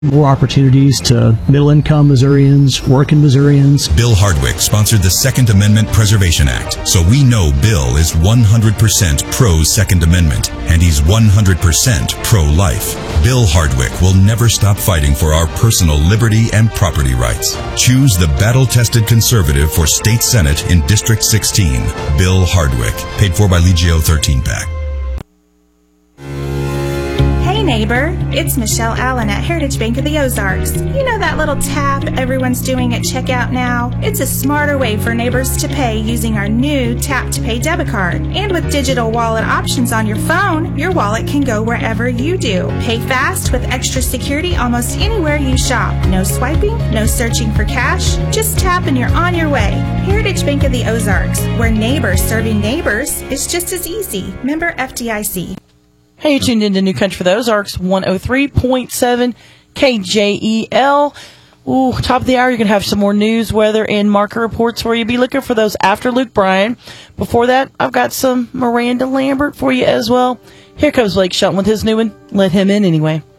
more opportunities to middle-income Missourians, working Missourians. Bill Hardwick sponsored the Second Amendment Preservation Act, so we know Bill is 100% pro-Second Amendment, and he's 100% pro-life. Bill Hardwick will never stop fighting for our personal liberty and property rights. Choose the battle-tested conservative for State Senate in District 16, Bill Hardwick, paid for by Legio 13-pack. Hey neighbor, it's Michelle Allen at Heritage Bank of the Ozarks. You know that little tap everyone's doing at checkout now? It's a smarter way for neighbors to pay using our new Tap to Pay debit card. And with digital wallet options on your phone, your wallet can go wherever you do. Pay fast with extra security almost anywhere you shop. No swiping, no searching for cash. Just tap and you're on your way. Heritage Bank of the Ozarks, where neighbors serving neighbors is just as easy. Member FDIC. Hey, you tuned into New Country for the Ozarks, 103.7 KJEL. Ooh, top of the hour, you're going to have some more news, weather, and market reports for you. Be looking for those after Luke Bryan. Before that, I've got some Miranda Lambert for you as well. Here comes Blake Shelton with his new one. Let him in anyway.